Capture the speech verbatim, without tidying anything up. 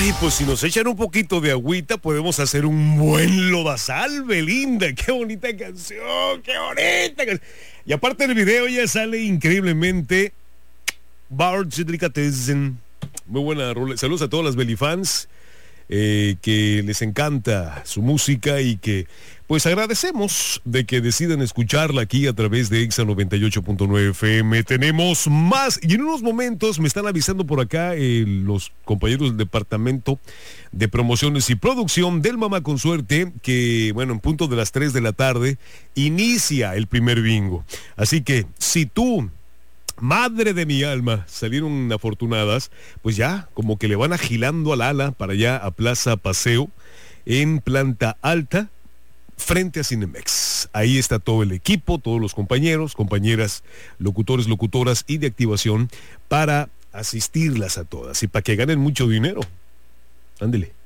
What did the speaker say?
Ay, pues si nos echan un poquito de agüita, podemos hacer un buen lodazal, Belinda. Qué bonita canción, qué bonita canción. Y aparte el video ya sale increíblemente. Bards Delicatessen. Muy buena rola. Saludos a todas las Belifans. Eh, que les encanta su música y que pues agradecemos de que decidan escucharla aquí a través de Exa noventa y ocho punto nueve F M. Tenemos más y en unos momentos me están avisando por acá eh, los compañeros del departamento de promociones y producción del Mamá con Suerte que bueno, en punto de las tres de la tarde inicia el primer bingo. Así que si tú, madre de mi alma, salieron afortunadas, pues ya como que le van agilando al ala para allá a Plaza Paseo en planta alta frente a Cinemex. Ahí está todo el equipo, todos los compañeros, compañeras, locutores, locutoras y de activación para asistirlas a todas y para que ganen mucho dinero. Ándele.